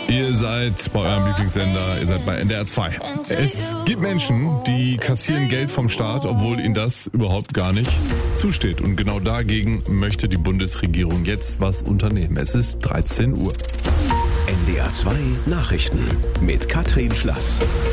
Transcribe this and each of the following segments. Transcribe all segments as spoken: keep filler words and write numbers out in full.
Ihr seid bei eurem Lieblingssender, ihr seid bei N D R zwei. Es gibt Menschen, die kassieren Geld vom Staat, obwohl ihnen das überhaupt gar nicht zusteht. Und genau dagegen möchte die Bundesregierung jetzt was unternehmen. Es ist dreizehn Uhr. N D R zwei Nachrichten mit Katrin Schlass.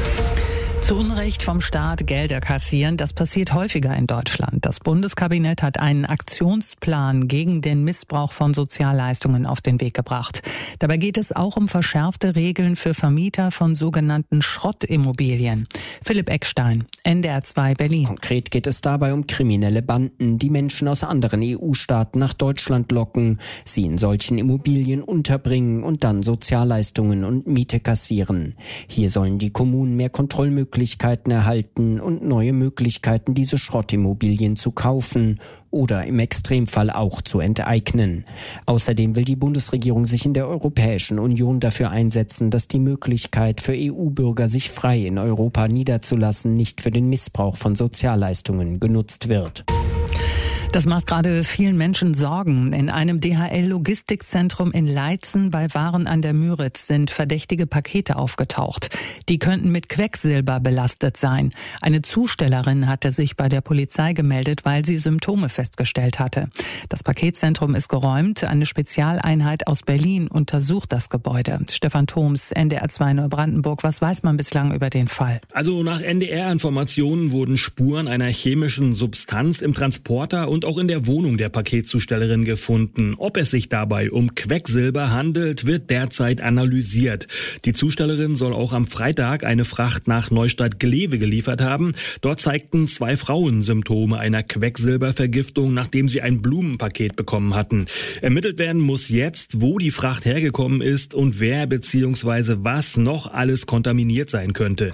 Zu Unrecht vom Staat Gelder kassieren, das passiert häufiger in Deutschland. Das Bundeskabinett hat einen Aktionsplan gegen den Missbrauch von Sozialleistungen auf den Weg gebracht. Dabei geht es auch um verschärfte Regeln für Vermieter von sogenannten Schrottimmobilien. Philipp Eckstein, N D R zwei Berlin. Konkret geht es dabei um kriminelle Banden, die Menschen aus anderen E U-Staaten nach Deutschland locken, sie in solchen Immobilien unterbringen und dann Sozialleistungen und Miete kassieren. Hier sollen die Kommunen mehr Kontrollmöglichkeiten Möglichkeiten erhalten und neue Möglichkeiten, diese Schrottimmobilien zu kaufen oder im Extremfall auch zu enteignen. Außerdem will die Bundesregierung sich in der Europäischen Union dafür einsetzen, dass die Möglichkeit für E U-Bürger, sich frei in Europa niederzulassen, nicht für den Missbrauch von Sozialleistungen genutzt wird. Das macht gerade vielen Menschen Sorgen. In einem D H L-Logistikzentrum in Leitzen bei Waren an der Müritz sind verdächtige Pakete aufgetaucht. Die könnten mit Quecksilber belastet sein. Eine Zustellerin hatte sich bei der Polizei gemeldet, weil sie Symptome festgestellt hatte. Das Paketzentrum ist geräumt. Eine Spezialeinheit aus Berlin untersucht das Gebäude. Stefan Thoms, N D R zwei Neubrandenburg. Was weiß man bislang über den Fall? Also nach N D R-Informationen wurden Spuren einer chemischen Substanz im Transporter und auch in der Wohnung der Paketzustellerin gefunden. Ob es sich dabei um Quecksilber handelt, wird derzeit analysiert. Die Zustellerin soll auch am Freitag eine Fracht nach Neustadt-Glewe geliefert haben. Dort zeigten zwei Frauen Symptome einer Quecksilbervergiftung, nachdem sie ein Blumenpaket bekommen hatten. Ermittelt werden muss jetzt, wo die Fracht hergekommen ist und wer bzw. was noch alles kontaminiert sein könnte.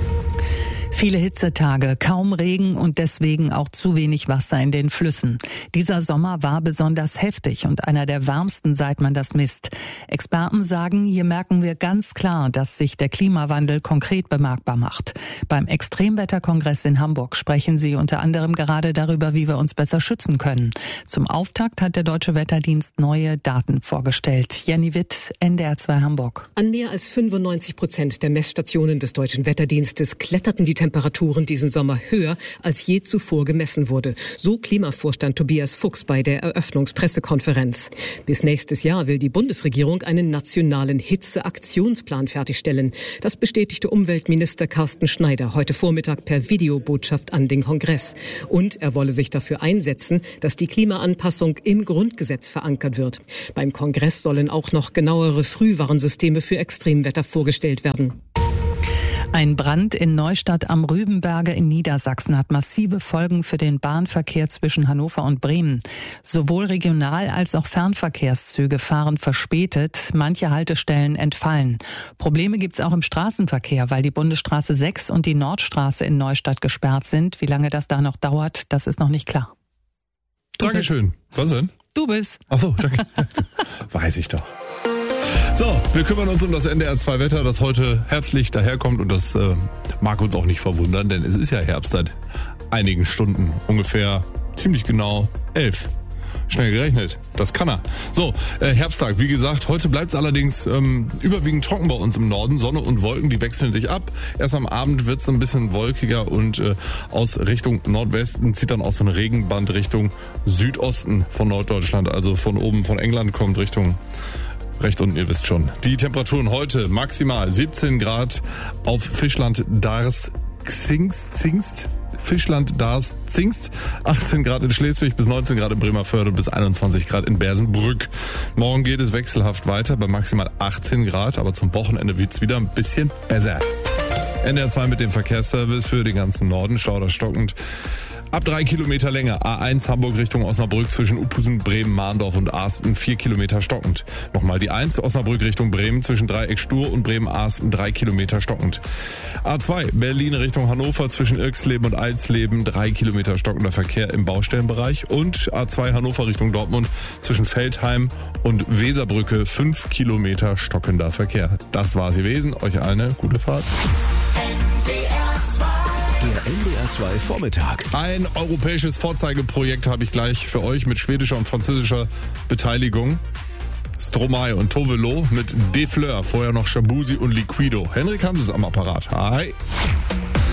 Viele Hitzetage, kaum Regen und deswegen auch zu wenig Wasser in den Flüssen. Dieser Sommer war besonders heftig und einer der wärmsten, seit man das misst. Experten sagen, hier merken wir ganz klar, dass sich der Klimawandel konkret bemerkbar macht. Beim Extremwetterkongress in Hamburg sprechen sie unter anderem gerade darüber, wie wir uns besser schützen können. Zum Auftakt hat der Deutsche Wetterdienst neue Daten vorgestellt. Jenny Witt, N D R zwei Hamburg. An mehr als fünfundneunzig Prozent der Messstationen des Deutschen Wetterdienstes kletterten die Temperaturen diesen Sommer höher, als je zuvor gemessen wurde. So Klimavorstand Tobias Fuchs bei der Eröffnungspressekonferenz. Bis nächstes Jahr will die Bundesregierung einen nationalen Hitzeaktionsplan fertigstellen. Das bestätigte Umweltminister Carsten Schneider heute Vormittag per Videobotschaft an den Kongress. Und er wolle sich dafür einsetzen, dass die Klimaanpassung im Grundgesetz verankert wird. Beim Kongress sollen auch noch genauere Frühwarnsysteme für Extremwetter vorgestellt werden. Ein Brand in Neustadt am Rübenberge in Niedersachsen hat massive Folgen für den Bahnverkehr zwischen Hannover und Bremen. Sowohl Regional- als auch Fernverkehrszüge fahren verspätet, manche Haltestellen entfallen. Probleme gibt's auch im Straßenverkehr, weil die Bundesstraße sechs und die Nordstraße in Neustadt gesperrt sind. Wie lange das da noch dauert, das ist noch nicht klar. Du Dankeschön. Bist. Was denn? Du bist. Ach so, danke. Weiß ich doch. So, wir kümmern uns um das N D R zwei Wetter, das heute herbstlich daherkommt und das äh, mag uns auch nicht verwundern, denn es ist ja Herbst seit einigen Stunden, ungefähr ziemlich genau elf. Schnell gerechnet, das kann er. So, äh, Herbsttag, wie gesagt, heute bleibt es allerdings ähm, überwiegend trocken bei uns im Norden. Sonne und Wolken, die wechseln sich ab. Erst am Abend wird es ein bisschen wolkiger und äh, aus Richtung Nordwesten zieht dann auch so ein Regenband Richtung Südosten von Norddeutschland, also von oben von England kommt Richtung rechts unten, ihr wisst schon. Die Temperaturen heute maximal siebzehn Grad auf Fischland Dars Zingst, Zingst, Fischland Dars Zingst, achtzehn Grad in Schleswig, bis neunzehn Grad in Bremervörde, bis einundzwanzig Grad in Bersenbrück. Morgen geht es wechselhaft weiter bei maximal achtzehn Grad, aber zum Wochenende wird's wieder ein bisschen besser. N D R zwei mit dem Verkehrsservice für den ganzen Norden, schauderstockend. Ab drei Kilometer Länge. A eins Hamburg Richtung Osnabrück zwischen Uphusen, Bremen, Mahndorf und Arsten. Vier Kilometer stockend. Nochmal die eins Osnabrück Richtung Bremen zwischen Dreieck Stur und Bremen-Arsten. Drei Kilometer stockend. A zwei Berlin Richtung Hannover zwischen Irxleben und Alsleben. Drei Kilometer stockender Verkehr im Baustellenbereich. Und A zwei Hannover Richtung Dortmund zwischen Feldheim und Weserbrücke. Fünf Kilometer stockender Verkehr. Das war's gewesen. Euch allen eine gute Fahrt. Der N D R zwei Vormittag. Ein europäisches Vorzeigeprojekt habe ich gleich für euch mit schwedischer und französischer Beteiligung. Stromae und Tove Lo mit De Fleur. Vorher noch Shabuzi und Liquido. Henrik Hanses am Apparat. Hi.